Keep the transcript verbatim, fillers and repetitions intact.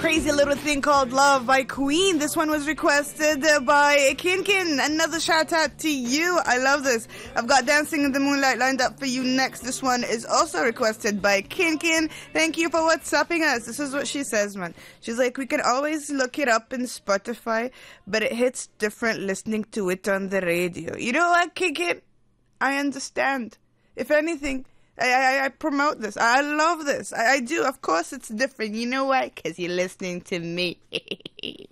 Crazy Little Thing Called Love by Queen. This one was requested by Kinkin. Another shout out to you. I love this. I've got Dancing in the Moonlight lined up for you next. This one is also requested by Kinkin. Thank you for WhatsApping us. This is what she says, man. She's like, we can always look it up in Spotify, but it hits different listening to it on the radio. You know what, Kinkin? I understand. If anything, I, I, I promote this. I love this. I, I do. Of course it's different. You know why? Because you're listening to me.